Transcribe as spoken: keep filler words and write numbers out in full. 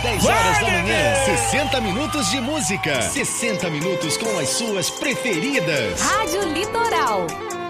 dez horas da manhã, sessenta minutos de música. sessenta minutos com as suas preferidas. Rádio Litoral.